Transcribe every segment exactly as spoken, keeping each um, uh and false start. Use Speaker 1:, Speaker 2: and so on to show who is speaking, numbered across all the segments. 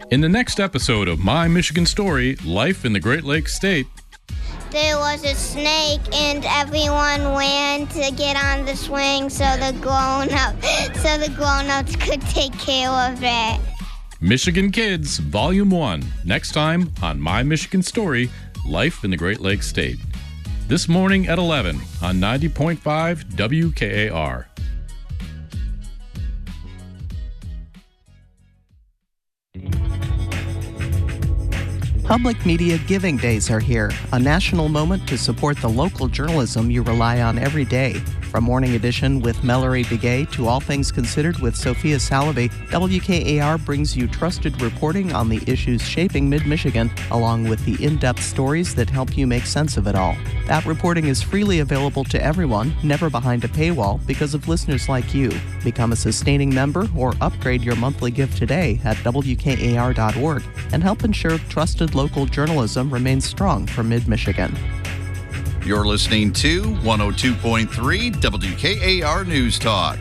Speaker 1: In the next episode of My Michigan Story, Life in the Great Lakes State,
Speaker 2: there was a snake and everyone ran to get on the swing so the grown-up, so the grown-ups could take care of it.
Speaker 1: Michigan Kids, Volume one, next time on My Michigan Story, Life in the Great Lakes State. This morning at eleven on ninety point five W K A R.
Speaker 3: Public Media Giving Days are here, a national moment to support the local journalism you rely on every day. From Morning Edition with Mallory Begay to All Things Considered with Sophia Salaby, W K A R brings you trusted reporting on the issues shaping Mid-Michigan, along with the in-depth stories that help you make sense of it all. That reporting is freely available to everyone, never behind a paywall, because of listeners like you. Become a sustaining member or upgrade your monthly gift today at W K A R dot org and help ensure trusted local journalism remains strong for Mid-Michigan.
Speaker 4: You're listening to one oh two point three W K A R News Talk.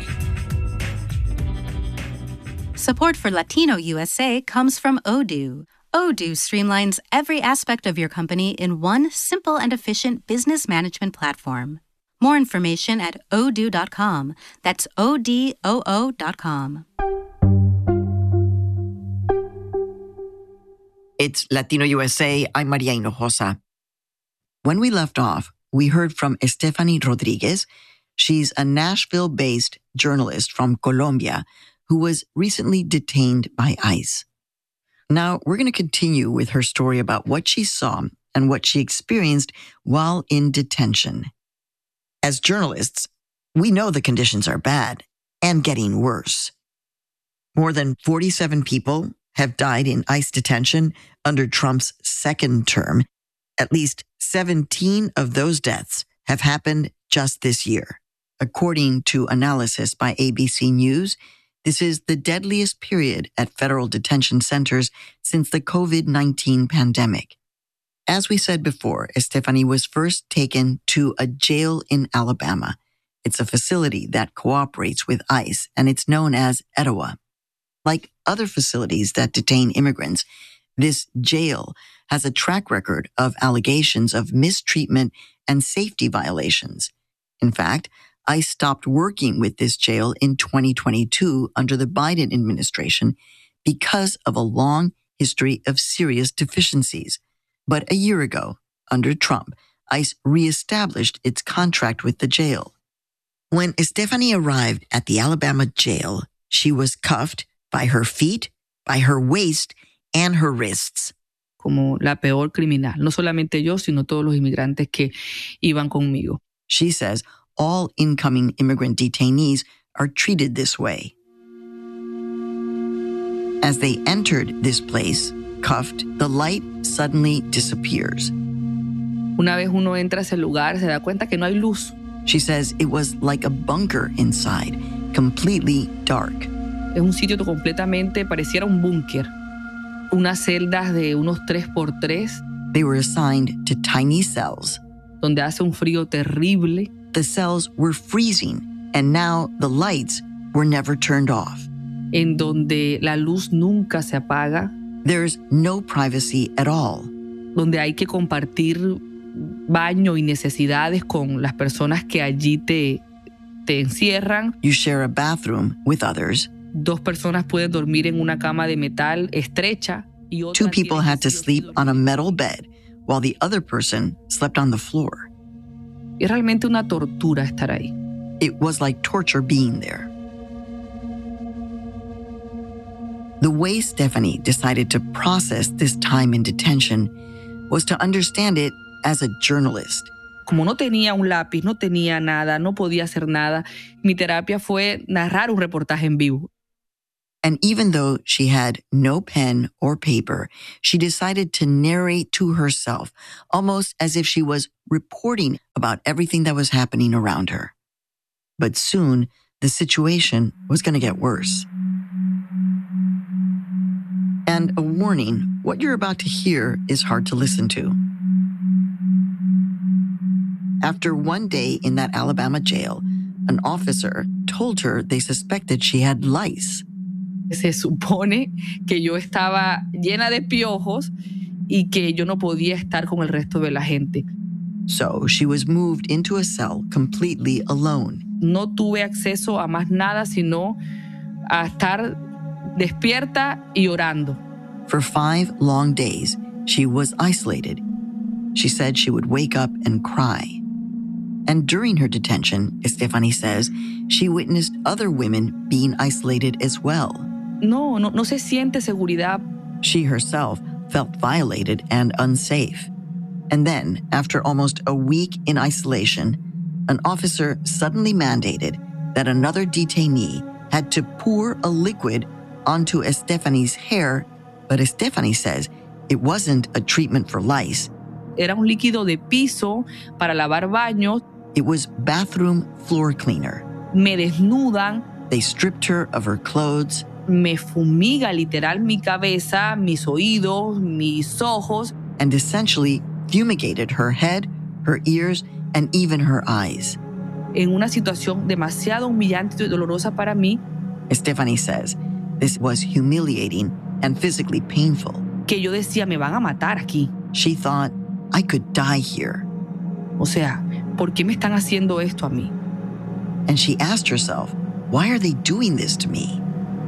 Speaker 5: Support for Latino U S A comes from Odoo. Odoo streamlines every aspect of your company in one simple and efficient business management platform. More information at odoo dot com. That's O D O O dot com.
Speaker 6: It's Latino U S A. I'm Maria Hinojosa. When we left off, we heard from Estefany Rodriguez. She's a Nashville-based journalist from Colombia who was recently detained by ICE. Now, we're going to continue with her story about what she saw and what she experienced while in detention. As journalists, we know the conditions are bad and getting worse. More than forty-seven people have died in ICE detention under Trump's second term. At least seventeen of those deaths have happened just this year. According to analysis by A B C News, this is the deadliest period at federal detention centers since the COVID nineteen pandemic. As we said before, Estefany was first taken to a jail in Alabama. It's a facility that cooperates with ICE, and it's known as Etowah. Like other facilities that detain immigrants, this jail has a track record of allegations of mistreatment and safety violations. In fact, ICE stopped working with this jail in twenty twenty-two under the Biden administration because of a long history of serious deficiencies. But a year ago, under Trump, ICE reestablished its contract with the jail. When Estefany arrived at the Alabama jail, she was cuffed by her feet, by her waist, and her wrists.
Speaker 7: Como la peor criminal, no solamente yo, sino todos los inmigrantes que iban conmigo.
Speaker 6: She says all incoming immigrant detainees are treated this way. As they entered this place, cuffed, the light suddenly disappears.
Speaker 7: Una vez uno entra a ese lugar, se da cuenta que no hay luz.
Speaker 6: She says it was like a bunker inside, completely dark.
Speaker 7: Es un sitio que completamente pareciera un búnker. Unas celdas de unos tres por tres.
Speaker 6: They were assigned to tiny cells.
Speaker 7: Donde hace un frío terrible.
Speaker 6: The cells were freezing, and now the lights were never turned off.
Speaker 7: En donde la luz nunca se apaga.
Speaker 6: There's no privacy at all.
Speaker 7: Donde hay que compartir baño y necesidades con las personas que allí te, te encierran.
Speaker 6: You share a bathroom with others.
Speaker 7: Dos personas pueden dormir en una cama de metal estrecha. Y
Speaker 6: Two people had to sleep on a metal bed while the other person slept on the floor.
Speaker 7: Es realmente una tortura estar ahí.
Speaker 6: It was like torture being there. The way Estefany decided to process this time in detention was to understand it as a journalist.
Speaker 7: Como no tenía un lápiz, no tenía nada, no podía hacer nada, mi terapia fue narrar un reportaje en vivo.
Speaker 6: And even though she had no pen or paper, she decided to narrate to herself, almost as if she was reporting about everything that was happening around her. But soon, the situation was going to get worse. And a warning, what you're about to hear is hard to listen to. After one day in that Alabama jail, an officer told her they suspected she had lice.
Speaker 7: Se supone que yo estaba llena de piojos y que yo no podía estar con el resto de la gente.
Speaker 6: So she was moved into a cell completely alone.
Speaker 7: No tuve acceso a más nada sino a estar despierta y orando.
Speaker 6: For five long days, she was isolated. She said she would wake up and cry. And during her detention, Estefany says she witnessed other women being isolated as well.
Speaker 7: No, no, no se siente seguridad.
Speaker 6: She herself felt violated and unsafe. And then, after almost a week in isolation, an officer suddenly mandated that another detainee had to pour a liquid onto Estefany's hair, but Estefany says it wasn't a treatment for lice.
Speaker 7: Era un líquido de piso para lavar baños.
Speaker 6: It was bathroom floor cleaner.
Speaker 7: Me desnudan.
Speaker 6: They stripped her of her clothes.
Speaker 7: Me fumiga literal mi cabeza, mis oídos, mis ojos.
Speaker 6: And essentially fumigated her head, her ears, and even her eyes.
Speaker 7: En una situación demasiado humillante y dolorosa para mí.
Speaker 6: Estefany says this was humiliating and physically painful.
Speaker 7: Que yo decía, me van a matar aquí.
Speaker 6: She thought, I could die here.
Speaker 7: O sea, ¿por qué me están haciendo esto a mí?
Speaker 6: And she asked herself, why are they doing this to me?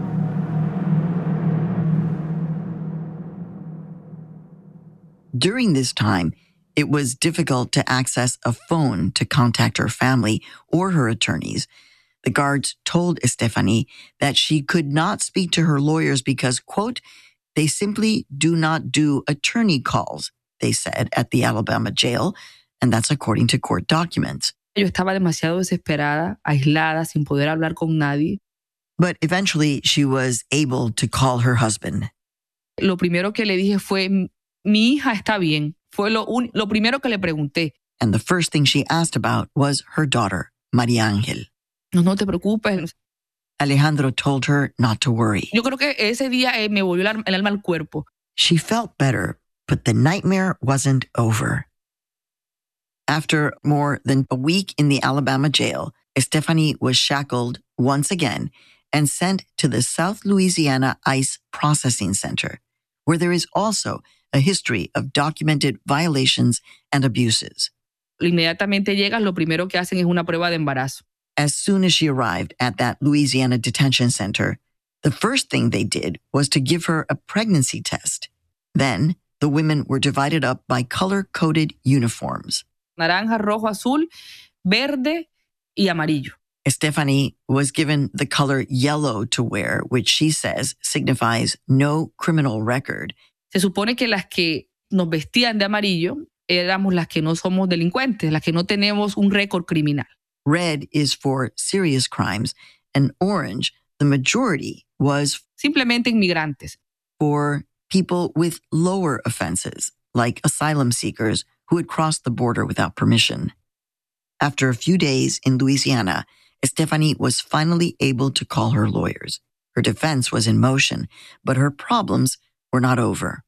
Speaker 6: During this time, it was difficult to access a phone to contact her family or her attorneys. The guards told Estefany that she could not speak to her lawyers because, quote, they simply do not do attorney calls, they said at the Alabama jail, and that's according to court documents.
Speaker 7: Yo estaba demasiado desesperada, aislada, sin poder hablar con nadie.
Speaker 6: But eventually she was able to call her husband.
Speaker 7: Lo primero que le dije fue, mi hija está bien. Fue lo, un, lo primero que le pregunté.
Speaker 6: And the first thing she asked about was her daughter, María Ángel.
Speaker 7: No, no te preocupes.
Speaker 6: Alejandro told her not to worry.
Speaker 7: Yo creo que ese día eh, me volvió el alma al cuerpo.
Speaker 6: She felt better, but the nightmare wasn't over. After more than a week in the Alabama jail, Estefany was shackled once again and sent to the South Louisiana ICE Processing Center, where there is also a history of documented violations and abuses.
Speaker 7: Inmediatamente llegas, lo primero que hacen es una prueba de embarazo.
Speaker 6: As soon as she arrived at that Louisiana detention center, the first thing they did was to give her a pregnancy test. Then, the women were divided up by color-coded uniforms.
Speaker 7: Naranja, rojo, azul, verde y amarillo.
Speaker 6: Estefany was given the color yellow to wear, which she says signifies no criminal record.
Speaker 7: Se supone que las que nos vestían de amarillo éramos las que no somos delincuentes, las que no tenemos un récord criminal.
Speaker 6: Red is for serious crimes, and orange, the majority, was
Speaker 7: simplemente inmigrantes.
Speaker 6: For people with lower offenses, like asylum seekers who had crossed the border without permission. After a few days in Louisiana, Estefany was finally able to call her lawyers. Her defense was in motion, but her problems were not over.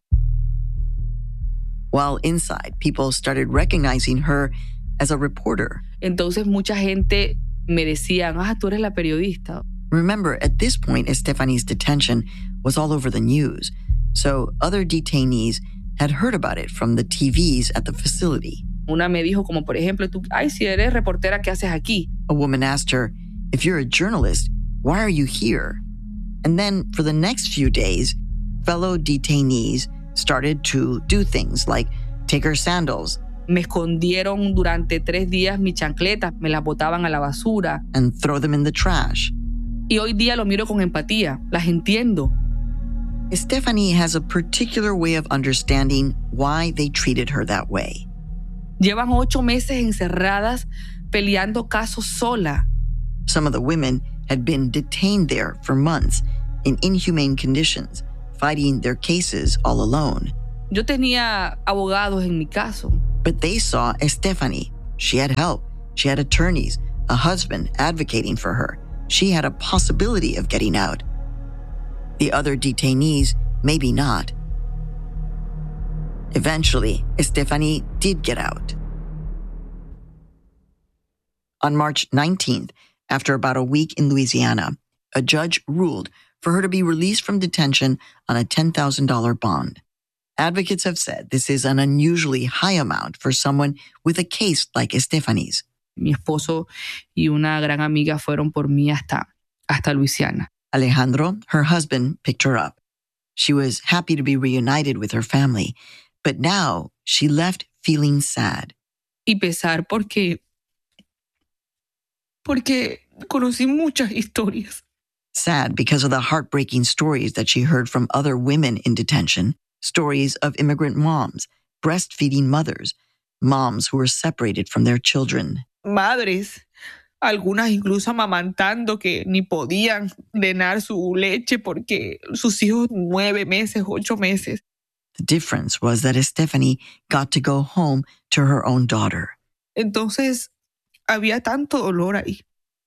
Speaker 6: While inside, people started recognizing her as a reporter.
Speaker 7: Entonces mucha gente me decía, ah, tú eres la periodista.
Speaker 6: Remember, at this point, Estefany's detention was all over the news, so other detainees had heard about it from the T Vs at the facility.
Speaker 7: Una me dijo como, por ejemplo, tú, ay, si eres reportera, ¿qué haces aquí?
Speaker 6: A woman asked her, if you're a journalist, why are you here? And then for the next few days, fellow detainees started to do things like take her sandals.
Speaker 7: Me escondieron durante tres días mis chancletas, me las botaban a la basura.
Speaker 6: And throw them in the trash.
Speaker 7: Y hoy día lo miro con empatía, las entiendo.
Speaker 6: Estefany has a particular way of understanding why they treated her that way.
Speaker 7: Llevan ocho meses encerradas peleando casos sola.
Speaker 6: Some of the women had been detained there for months in inhumane conditions, fighting their cases all alone.
Speaker 7: Yo tenía abogados en mi caso.
Speaker 6: But they saw Estefany. She had help. She had attorneys, a husband advocating for her. She had a possibility of getting out. The other detainees, maybe not. Eventually, Estefany did get out. On March nineteenth, after about a week in Louisiana, a judge ruled for her to be released from detention on a ten thousand dollars bond. Advocates have said this is an unusually high amount for someone with a case like Estefany's.
Speaker 7: Mi esposo y una gran amiga fueron por mí hasta, hasta Luisiana.
Speaker 6: Alejandro, her husband, picked her up. She was happy to be reunited with her family, but now she left feeling sad.
Speaker 7: Y pesar porque, porque conocí muchas historias.
Speaker 6: Sad because of the heartbreaking stories that she heard from other women in detention, stories of immigrant moms, breastfeeding mothers, moms who were separated from their children.
Speaker 7: Madres, algunas incluso amamantando que ni podían drenar su leche porque sus hijos nueve meses, ocho meses.
Speaker 6: The difference was that Estefany got to go home to her own daughter.
Speaker 7: Entonces, había tanto dolor ahí.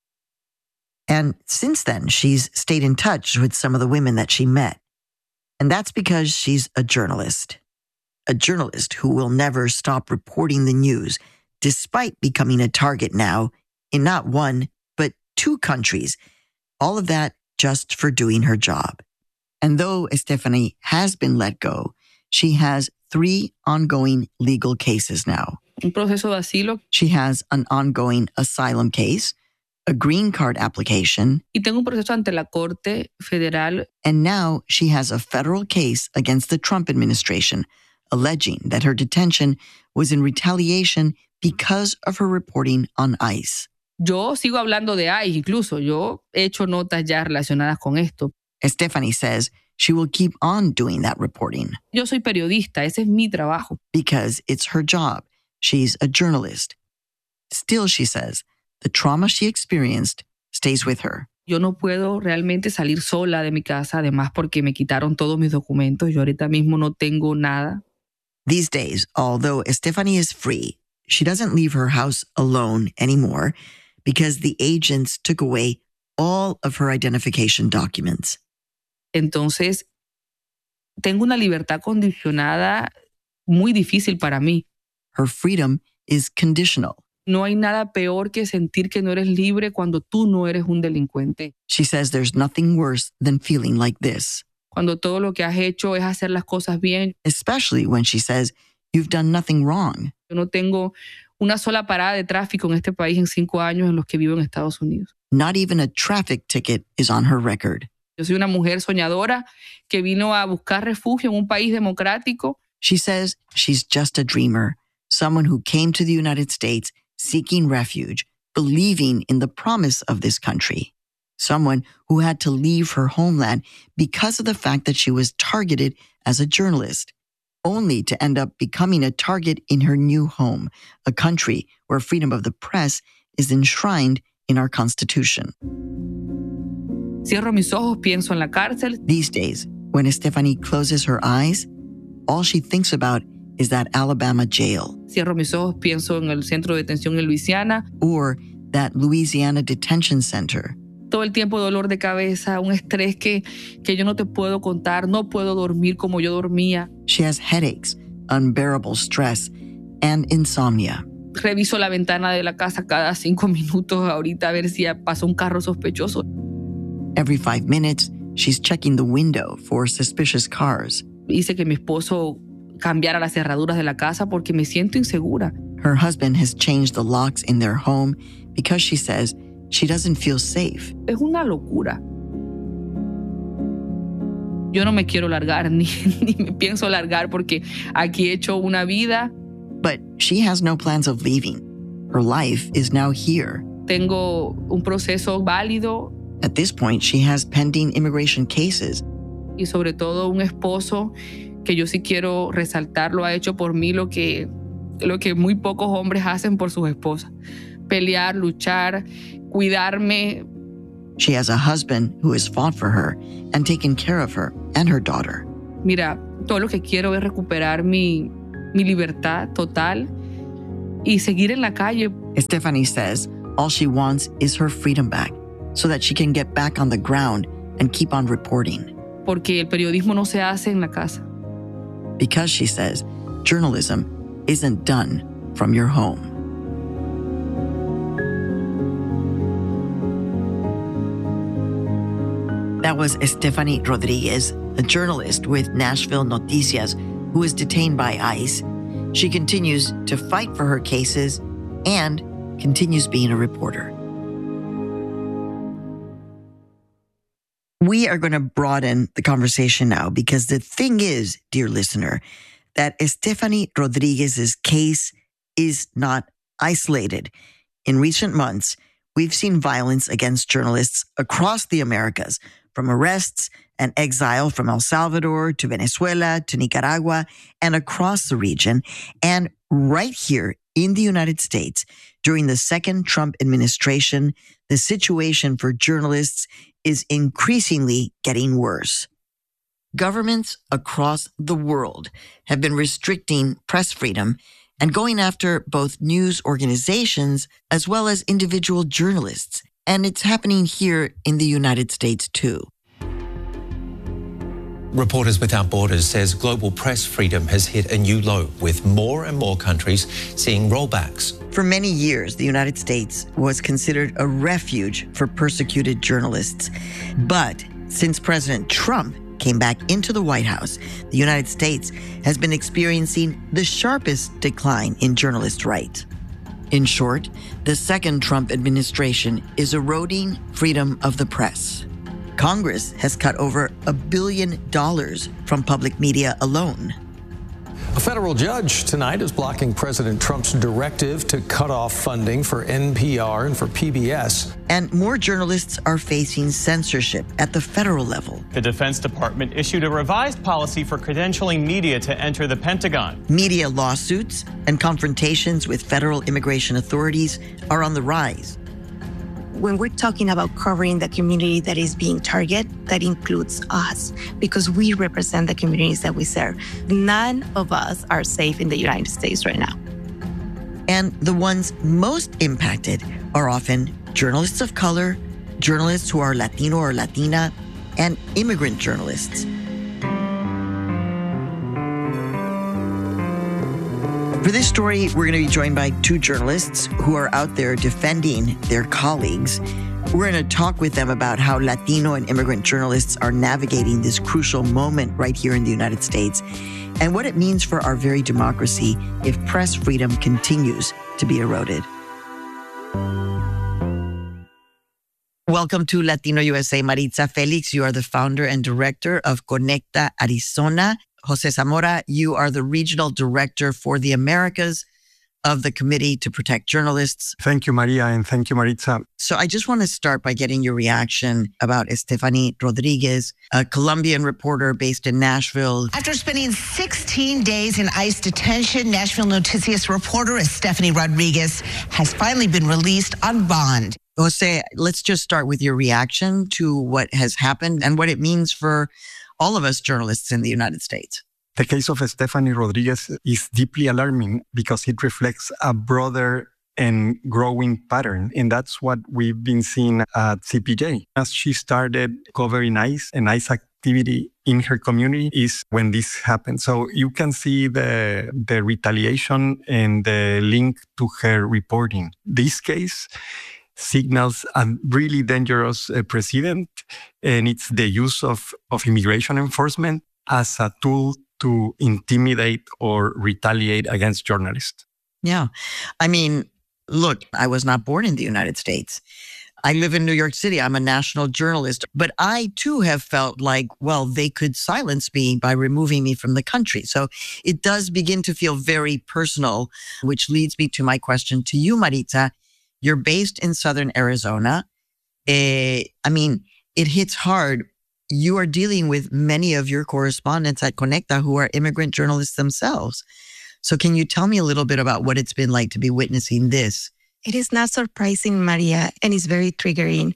Speaker 6: And since then, she's stayed in touch with some of the women that she met. And that's because she's a journalist. A journalist who will never stop reporting the news, despite becoming a target now in not one, but two countries. All of that just for doing her job. And though Estefany has been let go, she has three ongoing legal cases now.
Speaker 7: Un proceso de asilo.
Speaker 6: She has an ongoing asylum case, a green card application,
Speaker 7: y tengo un proceso ante la Corte Federal.
Speaker 6: And now she has a federal case against the Trump administration, alleging that her detention was in retaliation because of her reporting on ICE.
Speaker 7: Yo sigo hablando de ICE, incluso. Yo he hecho notas ya relacionadas con esto.
Speaker 6: Estefany says she will keep on doing that reporting.
Speaker 7: Yo soy periodista, ese es mi trabajo.
Speaker 6: Because it's her job. She's a journalist. Still, she says, the trauma she experienced stays with her.
Speaker 7: Yo no puedo realmente salir sola de mi casa, además porque me quitaron todos mis documentos. Yo ahorita mismo no tengo nada.
Speaker 6: These days, although Estefany is free, she doesn't leave her house alone anymore because the agents took away all of her identification documents.
Speaker 7: Entonces, tengo una libertad condicionada muy difícil para mí.
Speaker 6: Her freedom is conditional.
Speaker 7: No hay nada peor que sentir que no eres libre cuando tú no eres un delincuente.
Speaker 6: She says there's nothing worse than feeling like this.
Speaker 7: Cuando todo lo que has hecho es hacer las cosas bien.
Speaker 6: Especially when she says you've done nothing wrong.
Speaker 7: Yo no tengo una sola parada de tráfico en este país en cinco años en los que vivo en Estados Unidos.
Speaker 6: Not even a traffic ticket is on her record.
Speaker 7: Yo soy una mujer soñadora que vino a buscar refugio en un país democrático.
Speaker 6: She says she's just a dreamer, someone who came to the United States seeking refuge, believing in the promise of this country. Someone who had to leave her homeland because of the fact that she was targeted as a journalist, only to end up becoming a target in her new home, a country where freedom of the press is enshrined in our Constitution.
Speaker 7: Cierro mis ojos, pienso en la cárcel.
Speaker 6: These days, when Estefany closes her eyes, all she thinks about is that Alabama jail.
Speaker 7: Cierro mis ojos, pienso en el centro de detención en Luisiana.
Speaker 6: Or that Louisiana detention center.
Speaker 7: Todo el tiempo dolor de cabeza, un estrés que, que yo no te puedo contar, no puedo dormir como yo dormía.
Speaker 6: She has headaches, unbearable stress, and insomnia.
Speaker 7: Reviso la ventana de la casa cada cinco minutos ahorita a ver si pasó un carro sospechoso.
Speaker 6: Every five minutes, she's checking the window for suspicious cars.
Speaker 7: Hice que mi esposo cambiara las cerraduras de la casa porque me siento insegura.
Speaker 6: Her husband has changed the locks in their home because she says she doesn't feel safe.
Speaker 7: Es una locura. Yo no me quiero largar, ni, ni me pienso largar porque aquí he hecho una vida.
Speaker 6: But she has no plans of leaving. Her life is now here.
Speaker 7: Tengo un proceso válido.
Speaker 6: At this point, she has pending immigration cases.
Speaker 7: Y sobre todo un esposo que yo sí quiero resaltar, lo ha hecho por mí lo que, lo que muy pocos hombres hacen por sus esposas. Pelear, luchar, cuidarme.
Speaker 6: She has a husband who has fought for her and taken care of her and her daughter.
Speaker 7: Mira, todo lo que quiero es recuperar mi, mi libertad total y seguir en la calle.
Speaker 6: Estefany says all she wants is her freedom back so that she can get back on the ground and keep on reporting.
Speaker 7: Porque el periodismo no se hace en la casa.
Speaker 6: Because, she says, journalism isn't done from your home. That was Estefany Rodriguez, a journalist with Nashville Noticias, who was detained by ICE. She continues to fight for her cases and continues being a reporter. We are going to broaden the conversation now because the thing is, dear listener, that Estefany Rodriguez's case is not isolated. In recent months, we've seen violence against journalists across the Americas, from arrests and exile from El Salvador to Venezuela to Nicaragua and across the region. And right here in the United States, during the second Trump administration, the situation for journalists is increasingly getting worse. Governments across the world have been restricting press freedom and going after both news organizations as well as individual journalists. And it's happening here in the United States too.
Speaker 8: Reporters Without Borders says global press freedom has hit a new low, with more and more countries seeing rollbacks.
Speaker 6: For many years, the United States was considered a refuge for persecuted journalists. But since President Trump came back into the White House, the United States has been experiencing the sharpest decline in journalist rights. In short, the second Trump administration is eroding freedom of the press. Congress has cut over a billion dollars from public media alone.
Speaker 9: A federal judge tonight is blocking President Trump's directive to cut off funding for N P R and for P B S.
Speaker 6: And more journalists are facing censorship at the federal level.
Speaker 10: The Defense Department issued a revised policy for credentialing media to enter the Pentagon.
Speaker 6: Media lawsuits and confrontations with federal immigration authorities are on the rise.
Speaker 11: When we're talking about covering the community that is being targeted, that includes us, because we represent the communities that we serve. None of us are safe in the United States right now.
Speaker 6: And the ones most impacted are often journalists of color, journalists who are Latino or Latina, and immigrant journalists. For this story, we're going to be joined by two journalists who are out there defending their colleagues. We're going to talk with them about how Latino and immigrant journalists are navigating this crucial moment right here in the United States and what it means for our very democracy if press freedom continues to be eroded. Welcome to Latino U S A. Maritza Felix, you are the founder and director of Conecta Arizona. Jose Zamora, you are the regional director for the Americas of the Committee to Protect Journalists.
Speaker 12: Thank you, Maria, and thank you, Maritza.
Speaker 6: So I just want to start by getting your reaction about Estefany Rodriguez, a Colombian reporter based in Nashville.
Speaker 13: After spending sixteen days in ICE detention, Nashville Noticias reporter Estefany Rodriguez has finally been released on bond.
Speaker 6: Jose, let's just start with your reaction to what has happened and what it means for all of us journalists in the United States.
Speaker 12: The case of Estefany Rodriguez is deeply alarming because it reflects a broader and growing pattern. And that's what we've been seeing at C P J. As she started covering ICE and ICE activity in her community is when this happened. So you can see the, the retaliation and the link to her reporting. This case signals a really dangerous uh, precedent, and it's the use of, of immigration enforcement as a tool to intimidate or retaliate against journalists.
Speaker 6: Yeah. I mean, look, I was not born in the United States. I live in New York City. I'm a national journalist. But I, too, have felt like, well, they could silence me by removing me from the country. So it does begin to feel very personal, which leads me to my question to you, Maritza. You're based in Southern Arizona. Uh, I mean, it hits hard. You are dealing with many of your correspondents at Conecta who are immigrant journalists themselves. So can you tell me a little bit about what it's been like to be witnessing this?
Speaker 11: It is not surprising, Maria, and it's very triggering.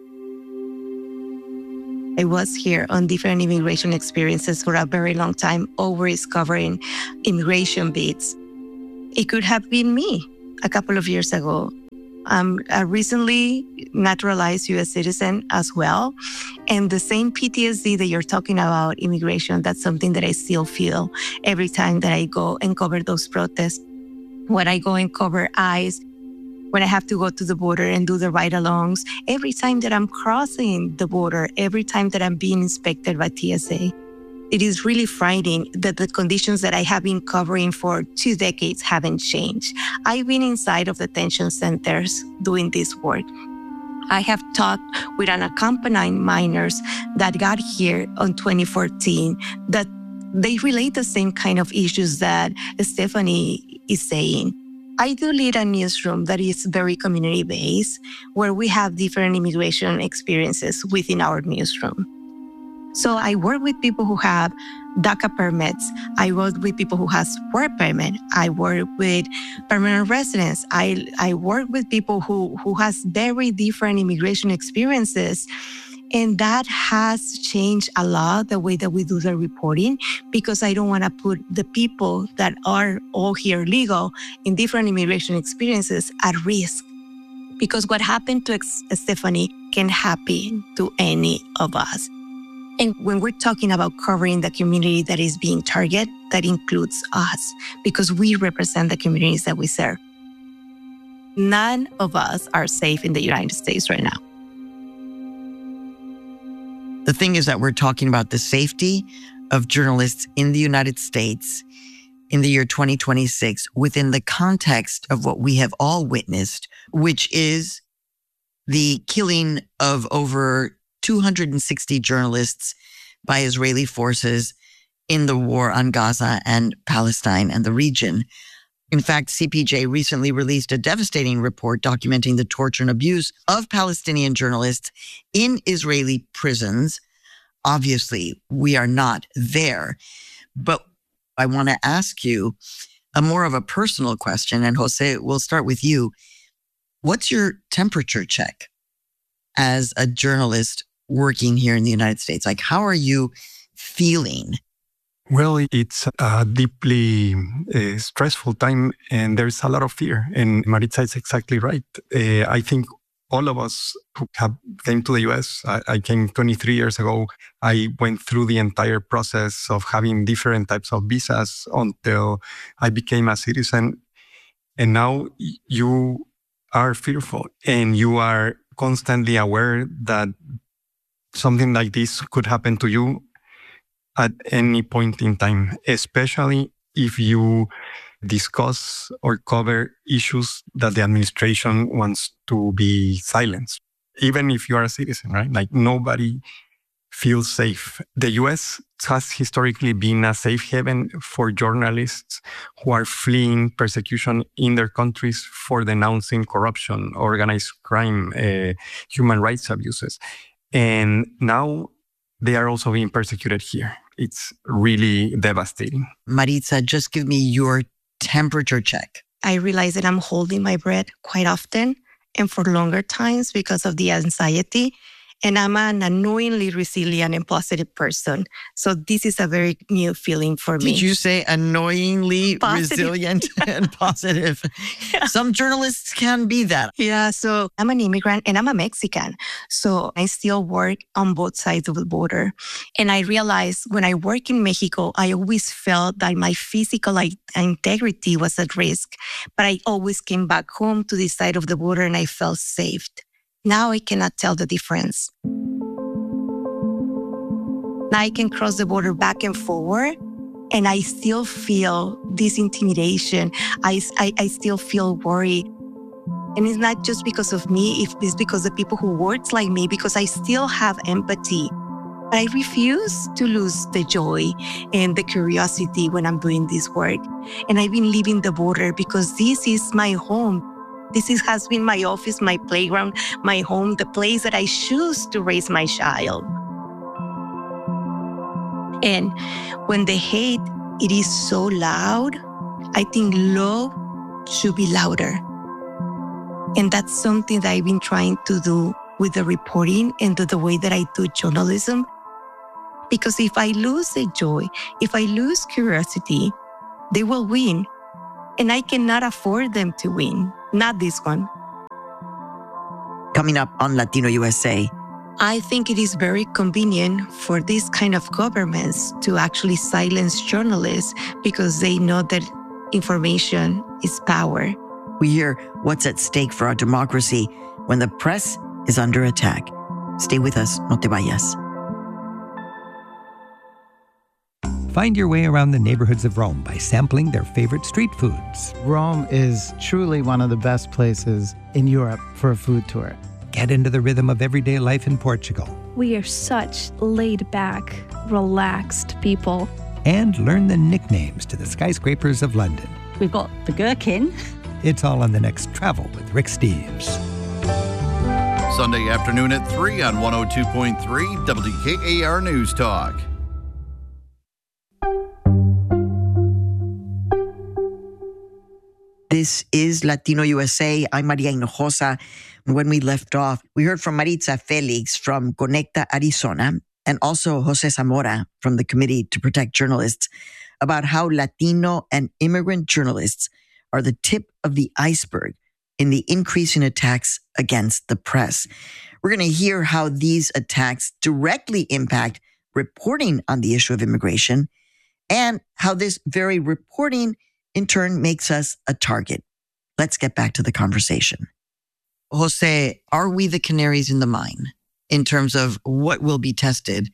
Speaker 11: I was here on different immigration experiences for a very long time, always covering immigration beats. It could have been me a couple of years ago. I'm a recently naturalized U S citizen as well. And the same P T S D that you're talking about, immigration, that's something that I still feel every time that I go and cover those protests. When I go and cover ICE, when I have to go to the border and do the ride-alongs, every time that I'm crossing the border, every time that I'm being inspected by T S A. It is really frightening that the conditions that I have been covering for two decades haven't changed. I've been inside of detention centers doing this work. I have talked with unaccompanied minors that got here on twenty fourteen that they relate the same kind of issues that Stephanie is saying. I do lead a newsroom that is very community-based, where we have different immigration experiences within our newsroom. So I work with people who have DACA permits. I work with people who have work permit. I work with permanent residents. I, I work with people who, who has very different immigration experiences. And that has changed a lot the way that we do the reporting, because I don't want to put the people that are all here legal in different immigration experiences at risk. Because what happened to Stephanie can happen to any of us. And when we're talking about covering the community that is being targeted, that includes us, because we represent the communities that we serve. None of us are safe in the United States right now.
Speaker 6: The thing is that we're talking about the safety of journalists in the United States in the year twenty twenty-six within the context of what we have all witnessed, which is the killing of over two hundred sixty journalists by Israeli forces in the war on Gaza and Palestine and the region. In fact, C P J recently released a devastating report documenting the torture and abuse of Palestinian journalists in Israeli prisons. Obviously, we are not there, but I want to ask you a more of a personal question, and Jose, we'll start with you. What's your temperature check as a journalist working here in the United States? Like, how are you feeling?
Speaker 12: Well, it's a deeply uh, stressful time, and there's a lot of fear. And Maritza is exactly right. Uh, I think all of us who have came to the U S, I, I came twenty-three years ago. I went through the entire process of having different types of visas until I became a citizen. And now you are fearful, and you are constantly aware that something like this could happen to you at any point in time, especially if you discuss or cover issues that the administration wants to be silenced. Even if you are a citizen, right? Like, nobody feels safe. The U S has historically been a safe haven for journalists who are fleeing persecution in their countries for denouncing corruption, organized crime, uh, human rights abuses. And now they are also being persecuted here. It's really devastating.
Speaker 6: Maritza, just give me your temperature check.
Speaker 11: I realize that I'm holding my breath quite often and for longer times because of the anxiety. And I'm an annoyingly resilient and positive person. So this is a very new feeling for me.
Speaker 6: Did you say annoyingly positive. Resilient and positive? Yeah. Some journalists can be that.
Speaker 11: Yeah, so I'm an immigrant and I'm a Mexican. So I still work on both sides of the border. And I realized when I work in Mexico, I always felt that my physical integrity was at risk. But I always came back home to this side of the border and I felt safe. Now I cannot tell the difference. Now I can cross the border back and forward, and I still feel this intimidation. I, I, I still feel worried. And it's not just because of me, it's because of people who work like me, because I still have empathy. But I refuse to lose the joy and the curiosity when I'm doing this work. And I've been leaving the border because this is my home. This is, has been my office, my playground, my home, the place that I choose to raise my child. And when the hate, it is so loud, I think love should be louder. And that's something that I've been trying to do with the reporting and the, the way that I do journalism. Because if I lose the joy, if I lose curiosity, they will win. And I cannot afford them to win. Not this one.
Speaker 6: Coming up on Latino U S A.
Speaker 11: I think it is very convenient for this kind of governments to actually silence journalists because they know that information is power.
Speaker 6: We hear what's at stake for our democracy when the press is under attack. Stay with us, no te vayas.
Speaker 14: Find your way around the neighborhoods of Rome by sampling their favorite street foods.
Speaker 15: Rome is truly one of the best places in Europe for a food tour.
Speaker 14: Get into the rhythm of everyday life in Portugal.
Speaker 16: We are such laid-back, relaxed people.
Speaker 14: And learn the nicknames to the skyscrapers of London.
Speaker 17: We've got the Gherkin.
Speaker 14: It's all on the next Travel with Rick Steves.
Speaker 4: Sunday afternoon at three on one oh two point three W K A R News Talk.
Speaker 6: This is Latino U S A. I'm Maria Hinojosa. When we left off, we heard from Maritza Felix from Conecta Arizona and also Jose Zamora from the Committee to Protect Journalists about how Latino and immigrant journalists are the tip of the iceberg in the increasing attacks against the press. We're going to hear how these attacks directly impact reporting on the issue of immigration and how this very reporting in turn makes us a target. Let's get back to the conversation. Jose, are we the canaries in the mine in terms of what will be tested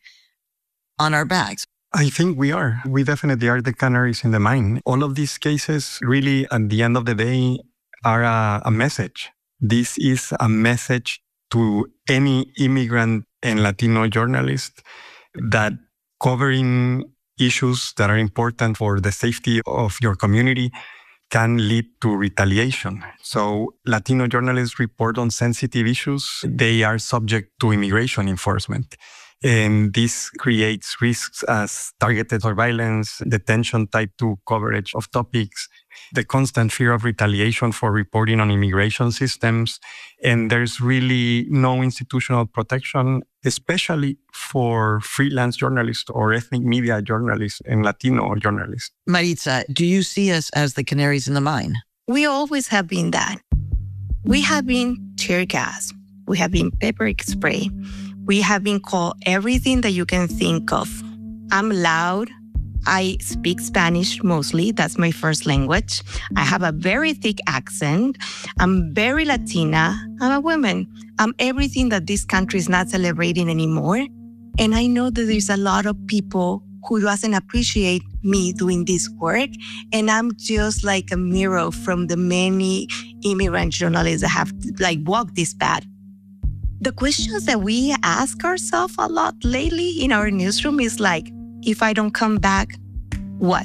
Speaker 6: on our backs?
Speaker 12: I think we are. We definitely are the canaries in the mine. All of these cases really, at the end of the day, are a, a message. This is a message to any immigrant and Latino journalist that covering issues that are important for the safety of your community can lead to retaliation. So Latino journalists report on sensitive issues. They are subject to immigration enforcement. And this creates risks as targeted surveillance, detention tied to coverage of topics, the constant fear of retaliation for reporting on immigration systems. And there's really no institutional protection, especially for freelance journalists or ethnic media journalists and Latino journalists.
Speaker 6: Maritza, do you see us as the canaries in the mine?
Speaker 11: We always have been that. We have been tear gas. We have been pepper spray. We have been called everything that you can think of. I'm loud. I speak Spanish mostly. That's my first language. I have a very thick accent. I'm very Latina. I'm a woman. I'm everything that this country is not celebrating anymore. And I know that there's a lot of people who doesn't appreciate me doing this work. And I'm just like a mirror from the many immigrant journalists that have like walked this path. The questions that we ask ourselves a lot lately in our newsroom is like, if I don't come back, what?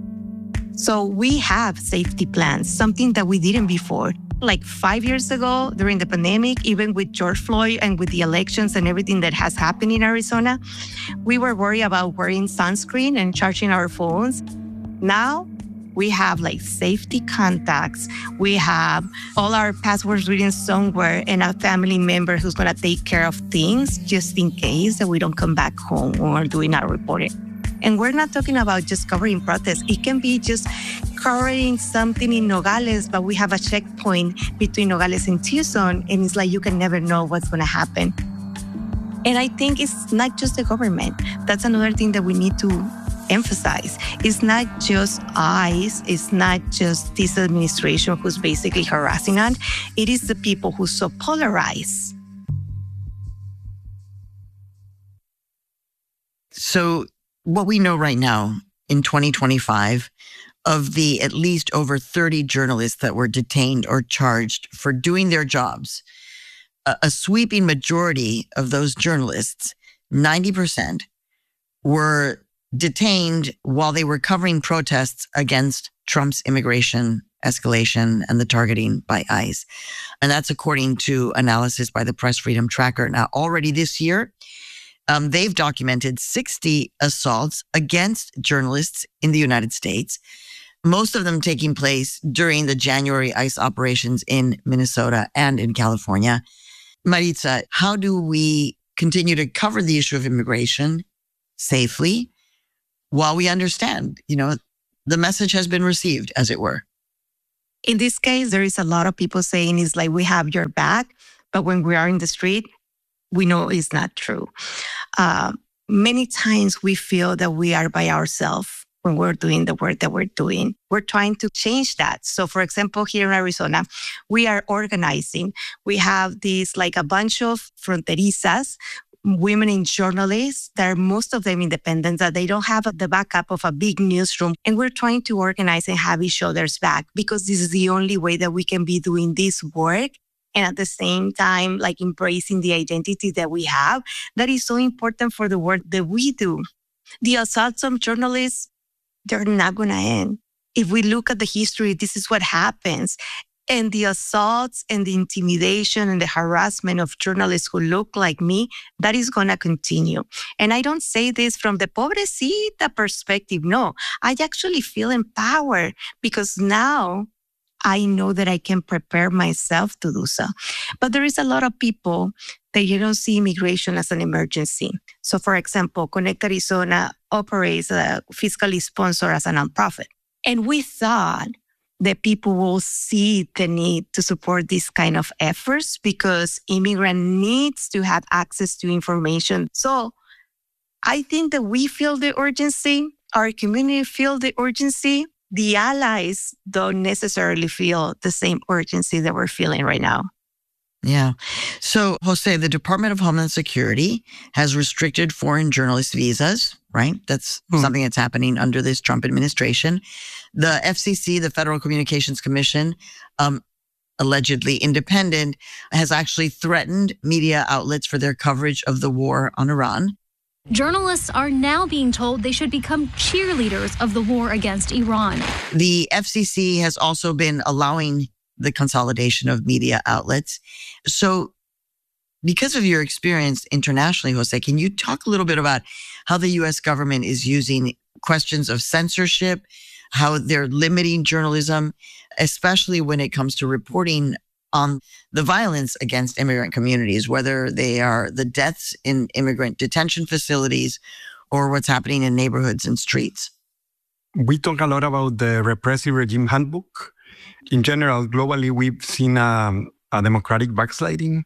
Speaker 11: So we have safety plans, something that we didn't before. Like five years ago, during the pandemic, even with George Floyd and with the elections and everything that has happened in Arizona, we were worried about wearing sunscreen and charging our phones. Now, we have like safety contacts. We have all our passwords written somewhere and a family member who's going to take care of things just in case that we don't come back home when we're doing our reporting. And we're not talking about just covering protests. It can be just covering something in Nogales, but we have a checkpoint between Nogales and Tucson, and it's like you can never know what's going to happen. And I think it's not just the government. That's another thing that we need to emphasize. It's not just ICE, it's not just this administration who's basically harassing us. It is the people who so polarize.
Speaker 6: So what we know right now in twenty twenty-five, of the at least over thirty journalists that were detained or charged for doing their jobs, a, a sweeping majority of those journalists, ninety percent, were detained while they were covering protests against Trump's immigration escalation and the targeting by ICE. And that's according to analysis by the Press Freedom Tracker. Now, already this year, um, they've documented sixty assaults against journalists in the United States, most of them taking place during the January ICE operations in Minnesota and in California. Maritza, how do we continue to cover the issue of immigration safely while we understand, you know, the message has been received, as it were?
Speaker 11: In this case, there is a lot of people saying it's like we have your back, but when we are in the street, we know it's not true. Uh, many times we feel that we are by ourselves when we're doing the work that we're doing. We're trying to change that. So for example, here in Arizona, we are organizing. We have these like a bunch of fronterizas, women in journalists that are most of them independent, that they don't have the backup of a big newsroom. And we're trying to organize and have each other's back because this is the only way that we can be doing this work. And at the same time, like embracing the identity that we have, that is so important for the work that we do. The assaults on journalists, they're not going to end. If we look at the history, this is what happens. And the assaults and the intimidation and the harassment of journalists who look like me, that is going to continue. And I don't say this from the pobrecita perspective. No, I actually feel empowered because now I know that I can prepare myself to do so. But there is a lot of people that you don't see immigration as an emergency. So for example, Connect Arizona operates uh, fiscally sponsored as a nonprofit. And we thought that people will see the need to support these kind of efforts because immigrant needs to have access to information. So I think that we feel the urgency, our community feel the urgency. The allies don't necessarily feel the same urgency that we're feeling right now.
Speaker 6: Yeah. So, Jose, the Department of Homeland Security has restricted foreign journalist visas, right? That's hmm. something that's happening under this Trump administration. The F C C, the Federal Communications Commission, um, allegedly independent, has actually threatened media outlets for their coverage of the war on Iran.
Speaker 17: Journalists are now being told they should become cheerleaders of the war against Iran.
Speaker 6: The F C C has also been allowing the consolidation of media outlets. So because of your experience internationally, Jose, can you talk a little bit about how the U S government is using questions of censorship, how they're limiting journalism, especially when it comes to reporting on the violence against immigrant communities, whether they are the deaths in immigrant detention facilities or what's happening in neighborhoods and streets?
Speaker 12: We talk a lot about the repressive regime handbook. In general, globally, we've seen a, a democratic backsliding.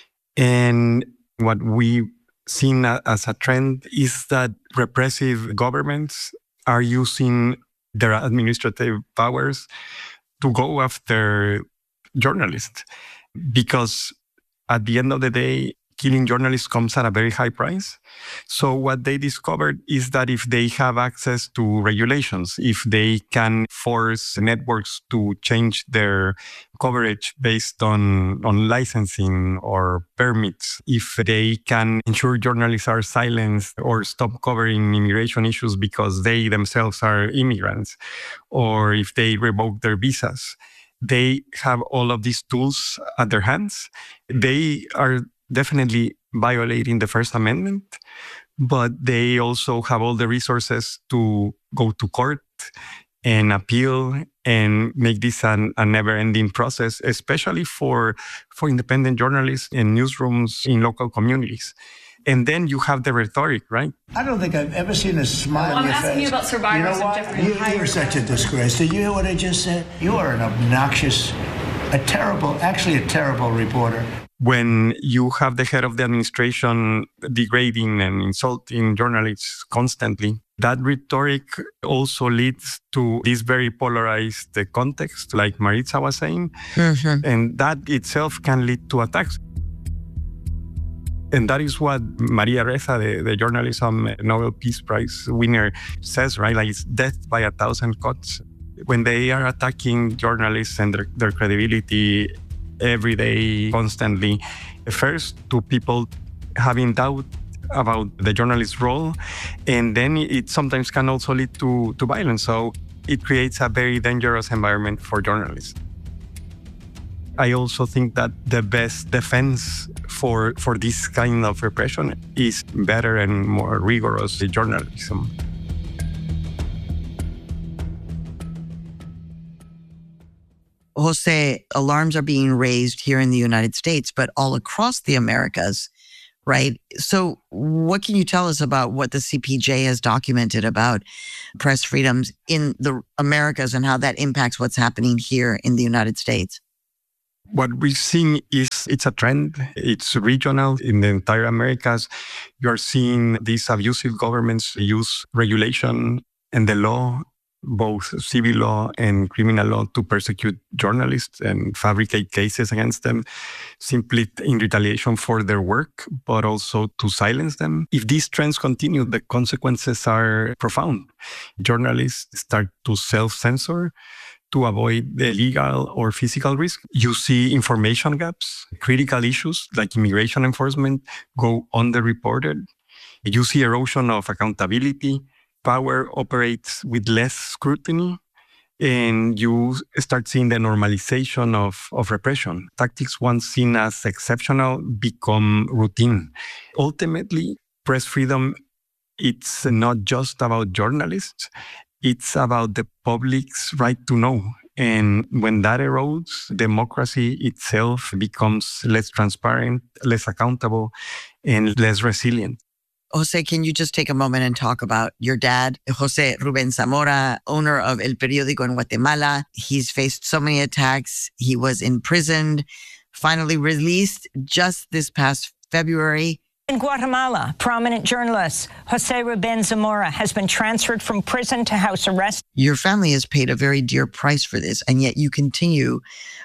Speaker 12: And what we've seen a, as a trend is that repressive governments are using their administrative powers to go after journalists. Because at the end of the day, killing journalists comes at a very high price. So what they discovered is that if they have access to regulations, if they can force networks to change their coverage based on, on licensing or permits, if they can ensure journalists are silenced or stop covering immigration issues because they themselves are immigrants, or if they revoke their visas, they have all of these tools at their hands. They are definitely violating the First Amendment, but they also have all the resources to go to court and appeal and make this an, a never-ending process, especially for, for independent journalists and newsrooms in local communities. And then you have the rhetoric, right?
Speaker 18: I don't think I've ever seen a smile
Speaker 19: well,
Speaker 18: on your face.
Speaker 19: I'm asking you about survivors
Speaker 18: you know
Speaker 19: of different
Speaker 18: you, You're such a disgrace. Did you hear what I just said? You are an obnoxious, a terrible, actually a terrible reporter.
Speaker 12: When you have the head of the administration degrading and insulting journalists constantly, that rhetoric also leads to this very polarized context, like Maritza was saying. Mm-hmm. And that itself can lead to attacks. And that is what Maria Ressa, the, the journalism Nobel Peace Prize winner, says, right? Like it's death by a thousand cuts. When they are attacking journalists and their, their credibility every day, constantly, first to people having doubt about the journalist's role, and then it sometimes can also lead to, to violence. So it creates a very dangerous environment for journalists. I also think that the best defense for, for this kind of repression is better and more rigorous journalism.
Speaker 6: Jose, alarms are being raised here in the United States, but all across the Americas, right? So what can you tell us about what the C P J has documented about press freedoms in the Americas and how that impacts what's happening here in the United States?
Speaker 12: What we're seeing is it's a trend. It's regional in the entire Americas. You're seeing these abusive governments use regulation and the law, both civil law and criminal law, to persecute journalists and fabricate cases against them simply in retaliation for their work, but also to silence them. If these trends continue, the consequences are profound. Journalists start to self-censor to avoid the legal or physical risk. You see information gaps, critical issues like immigration enforcement go underreported. You see erosion of accountability. Power operates with less scrutiny, and you start seeing the normalization of, of repression. Tactics once seen as exceptional become routine. Ultimately, press freedom, it's not just about journalists, it's about the public's right to know. And when that erodes, democracy itself becomes less transparent, less accountable, and less resilient.
Speaker 6: Jose, can you just take a moment and talk about your dad, Jose Ruben Zamora, owner of El Periódico in Guatemala? He's faced so many attacks. He was imprisoned, finally released just this past February.
Speaker 19: In Guatemala, prominent journalist Jose Ruben Zamora has been transferred from prison to house arrest.
Speaker 6: Your family has paid a very dear price for this, and yet you continue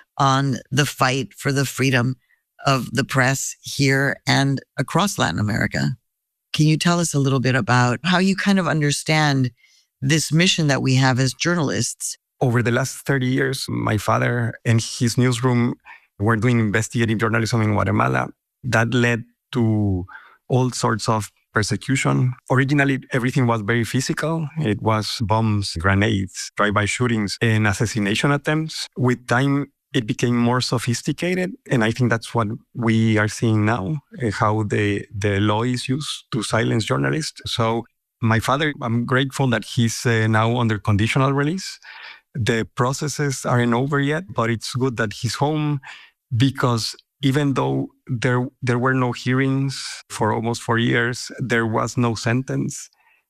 Speaker 6: on the fight for the freedom of the press here and across Latin America. Can you tell us a little bit about how you kind of understand this mission that we have as journalists?
Speaker 12: Over the last thirty years, my father and his newsroom were doing investigative journalism in Guatemala. That led to all sorts of persecution. Originally, everything was very physical. It was bombs, grenades, drive-by shootings, and assassination attempts. With time, it became more sophisticated, and I think that's what we are seeing now, how the, the law is used to silence journalists. So my father, I'm grateful that he's uh, now under conditional release. The processes aren't over yet, but it's good that he's home, because even though there, there were no hearings for almost four years, there was no sentence.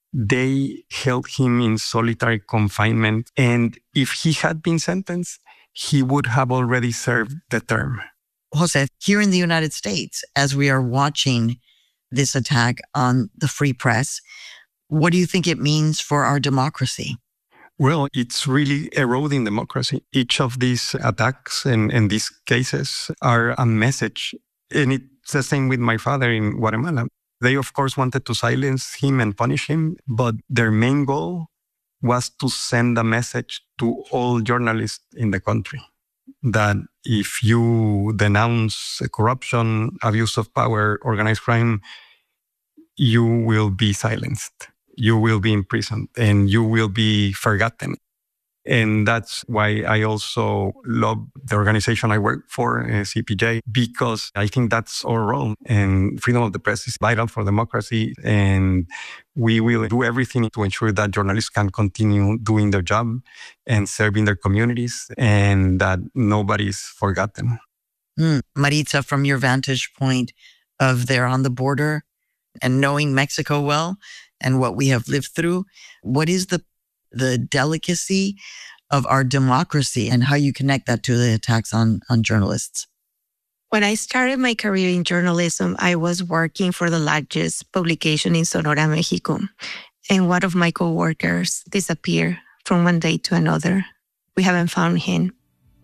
Speaker 12: They held him in solitary confinement, and if he had been sentenced, he would have already served the term.
Speaker 6: Jose, here in the United States, as we are watching this attack on the free press, what do you think it means for our democracy?
Speaker 12: Well, it's really eroding democracy. Each of these attacks and, and these cases are a message. And it's the same with my father in Guatemala. They, of course, wanted to silence him and punish him, but their main goal was to send a message to all journalists in the country that if you denounce corruption, abuse of power, organized crime, you will be silenced, you will be imprisoned, and you will be forgotten. And that's why I also love the organization I work for, uh, C P J, because I think that's our role. And freedom of the press is vital for democracy. And we will do everything to ensure that journalists can continue doing their job and serving their communities, and that nobody's forgotten.
Speaker 6: Mm. Maritza, from your vantage point of there on the border and knowing Mexico well and what we have lived through, what is the the delicacy of our democracy and how you connect that to the attacks on, on journalists?
Speaker 11: When I started my career in journalism, I was working for the largest publication in Sonora, Mexico. And one of my coworkers disappeared from one day to another. We haven't found him.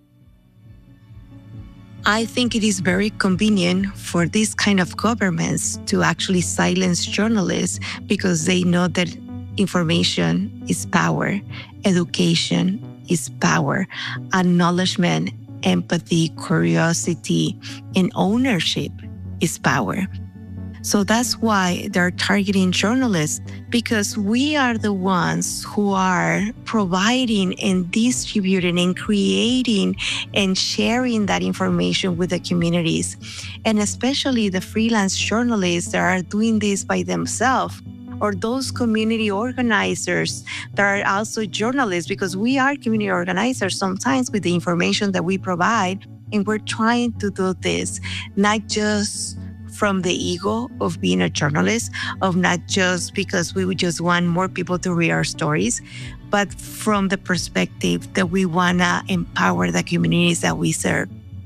Speaker 11: I think it is very convenient for these kind of governments to actually silence journalists, because they know that information is power, education is power, acknowledgement, empathy, curiosity, and ownership is power. So that's why they're targeting journalists, because we are the ones who are providing and distributing and creating and sharing that information with the communities. And especially the freelance journalists that are doing this by themselves, or those community organizers that are also journalists, because we are community organizers sometimes with the information that we provide. And we're trying to do this, not just from the ego of being a journalist, of not just because we would just want more people to read our stories, but from the perspective that we want to empower the communities that we serve.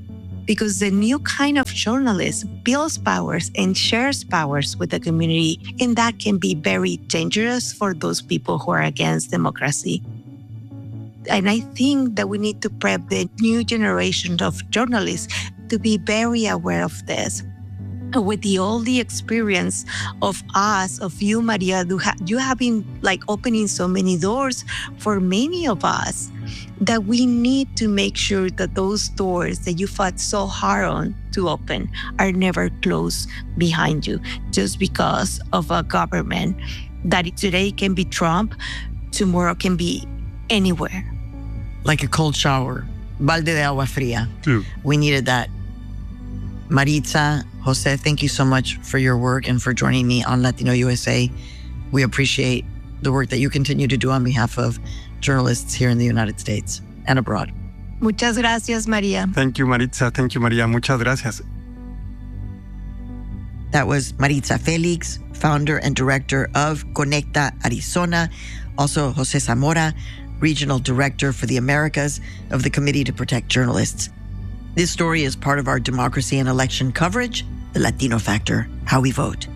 Speaker 11: because the new kind of journalist builds powers and shares powers with the community, and that can be very dangerous for those people who are against democracy. And I think that we need to prep the new generation of journalists to be very aware of this. With the all the experience of us, of you, Maria, you, ha- you have been like opening so many doors for many of us, that we need to make sure that those doors that you fought so hard on to open are never closed behind you just because of a government that today can be Trump, tomorrow can be anywhere.
Speaker 6: Like a cold shower, balde de agua fría.
Speaker 12: True.
Speaker 6: We needed that. Maritza, Jose, thank you so much for your work and for joining me on Latino U S A. We appreciate the work that you continue to do on behalf of journalists here in the United States and abroad.
Speaker 11: Muchas gracias, Maria.
Speaker 12: Thank you, Maritza. Thank you, Maria. Muchas gracias.
Speaker 6: That was Maritza Felix, founder and director of Conecta Arizona. Also, Jose Zamora, regional director for the Americas of the Committee to Protect Journalists. This story is part of our democracy and election coverage, The Latino Factor, How We Vote.